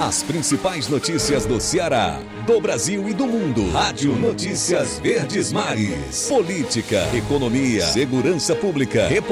As principais notícias do Ceará, do Brasil e do mundo. Rádio Notícias Verdes Mares. Política, economia, segurança pública,